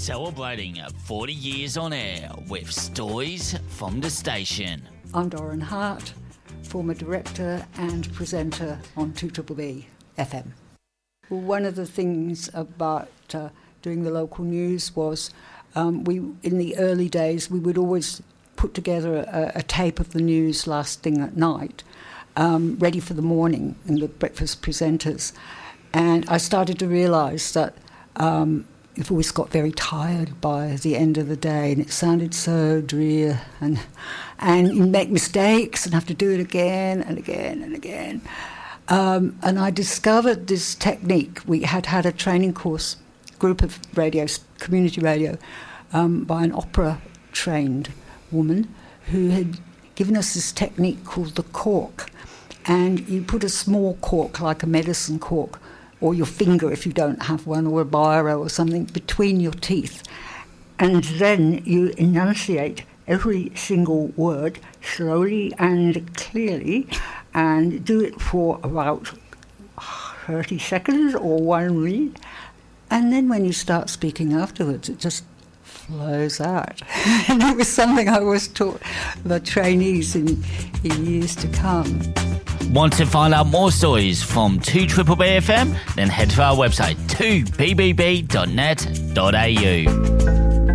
Celebrating 40 years on air with stories from the station. I'm Doran Hart, former director and presenter on 2BBB FM. Well, one of the things about doing the local news was in the early days we would always put together a tape of the news last thing at night, ready for the morning in the breakfast presenters. And I started to realise that you've always got very tired by the end of the day, and it sounded so drear, and you make mistakes and have to do it again and again and again. And I discovered this technique. We had a training course, group of community radio, by an opera-trained woman who had given us this technique called the cork. And you put a small cork, like a medicine cork, or your finger if you don't have one, or a biro or something, between your teeth. And then you enunciate every single word slowly and clearly, and do it for about 30 seconds or 1 minute. And then when you start speaking afterwards, it just flows out. And it was something I always taught the trainees in years to come. Want to find out more stories from 2BBB FM? Then head to our website 2bbb.net.au.